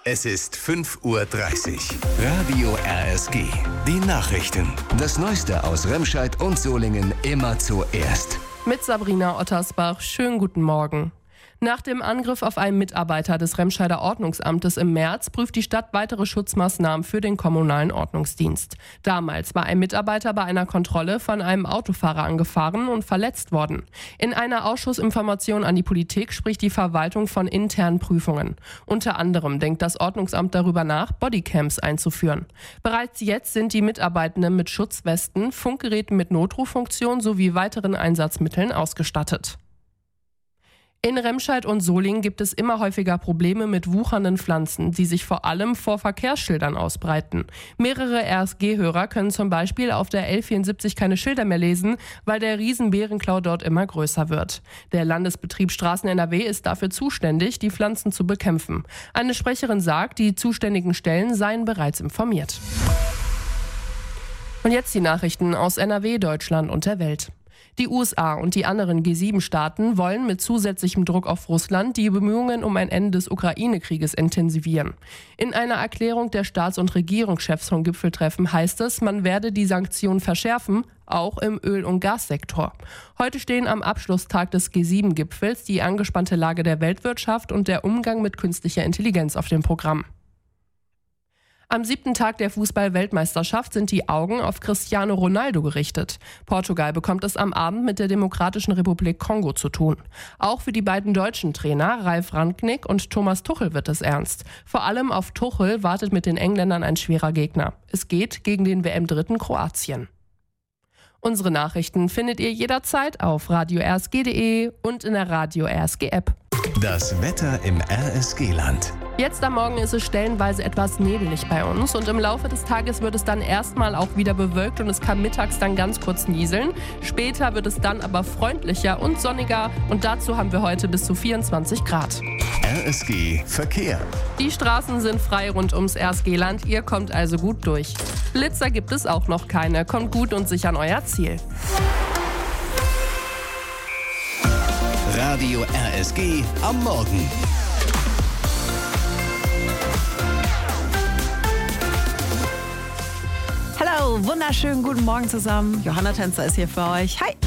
Es ist 5:30 Uhr. Radio RSG. Die Nachrichten. Das Neueste aus Remscheid und Solingen immer zuerst. Mit Sabrina Ottersbach. Schönen guten Morgen. Nach dem Angriff auf einen Mitarbeiter des Remscheider Ordnungsamtes im März prüft die Stadt weitere Schutzmaßnahmen für den kommunalen Ordnungsdienst. Damals war ein Mitarbeiter bei einer Kontrolle von einem Autofahrer angefahren und verletzt worden. In einer Ausschussinformation an die Politik spricht die Verwaltung von internen Prüfungen. Unter anderem denkt das Ordnungsamt darüber nach, Bodycams einzuführen. Bereits jetzt sind die Mitarbeitenden mit Schutzwesten, Funkgeräten mit Notruffunktion sowie weiteren Einsatzmitteln ausgestattet. In Remscheid und Solingen gibt es immer häufiger Probleme mit wuchernden Pflanzen, die sich vor allem vor Verkehrsschildern ausbreiten. Mehrere RSG-Hörer können zum Beispiel auf der L74 keine Schilder mehr lesen, weil der Riesenbeerenklau dort immer größer wird. Der Landesbetrieb Straßen NRW ist dafür zuständig, die Pflanzen zu bekämpfen. Eine Sprecherin sagt, die zuständigen Stellen seien bereits informiert. Und jetzt die Nachrichten aus NRW, Deutschland und der Welt. Die USA und die anderen G7-Staaten wollen mit zusätzlichem Druck auf Russland die Bemühungen um ein Ende des Ukraine-Krieges intensivieren. In einer Erklärung der Staats- und Regierungschefs vom Gipfeltreffen heißt es, man werde die Sanktionen verschärfen, auch im Öl- und Gassektor. Heute stehen am Abschlusstag des G7-Gipfels die angespannte Lage der Weltwirtschaft und der Umgang mit künstlicher Intelligenz auf dem Programm. Am 7. Tag der Fußball-Weltmeisterschaft sind die Augen auf Cristiano Ronaldo gerichtet. Portugal bekommt es am Abend mit der Demokratischen Republik Kongo zu tun. Auch für die beiden deutschen Trainer Ralf Rangnick und Thomas Tuchel wird es ernst. Vor allem auf Tuchel wartet mit den Engländern ein schwerer Gegner. Es geht gegen den WM-Dritten Kroatien. Unsere Nachrichten findet ihr jederzeit auf radio-rsg.de und in der Radio RSG App. Das Wetter im RSG-Land. Jetzt am Morgen ist es stellenweise etwas nebelig bei uns und im Laufe des Tages wird es dann erstmal auch wieder bewölkt und es kann mittags dann ganz kurz nieseln. Später wird es dann aber freundlicher und sonniger und dazu haben wir heute bis zu 24 Grad. RSG Verkehr. Die Straßen sind frei rund ums RSG-Land, ihr kommt also gut durch. Blitzer gibt es auch noch keine, kommt gut und sicher an euer Ziel. Radio RSG am Morgen. Hallo, wunderschönen guten Morgen zusammen. Johanna Tänzer ist hier für euch. Hi!